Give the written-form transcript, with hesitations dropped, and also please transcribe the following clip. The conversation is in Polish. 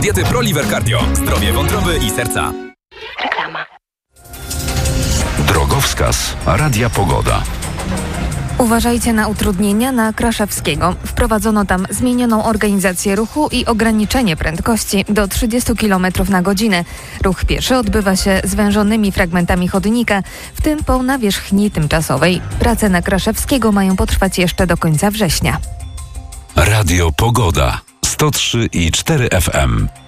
Diety ProLiver Cardio. Zdrowie wątroby i serca. Reklama. Drogowskaz Radia Pogoda. Uważajcie na utrudnienia na Kraszewskiego. Wprowadzono tam zmienioną organizację ruchu i ograniczenie prędkości do 30 km na godzinę. Ruch pieszy odbywa się zwężonymi fragmentami chodnika, w tym po nawierzchni tymczasowej. Prace na Kraszewskiego mają potrwać jeszcze do końca września. Radio Pogoda 103,4 FM.